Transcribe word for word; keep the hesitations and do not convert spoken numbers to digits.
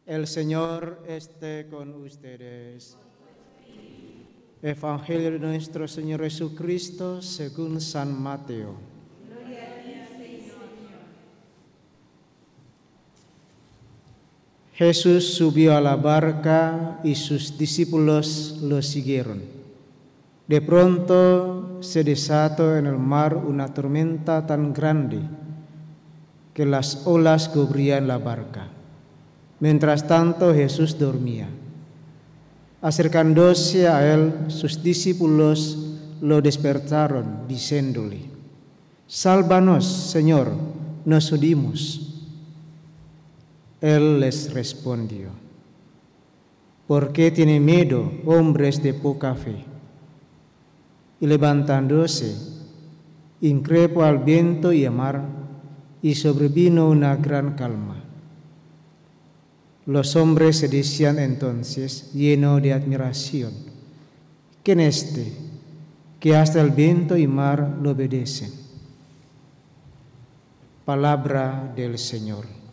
El Señor esté con ustedes. Evangelio de nuestro Señor Jesucristo según San Mateo. Gloria a ti, Señor. Jesús subió a la barca y sus discípulos lo siguieron. De pronto se desató en el mar una tormenta tan grande que las olas cubrían la barca. Mientras tanto Jesús dormía. Acercándose a él, sus discípulos lo despertaron, diciéndole: «Sálvanos, Señor, nos hundimos». Él les respondió: «¿Por qué tienen miedo, hombres de poca fe?». Y levantándose, increpó al viento y al mar, y sobrevino una gran calma. Los hombres se decían entonces, llenos de admiración: ¿quién es este, que hasta el viento y mar lo obedecen? Palabra del Señor.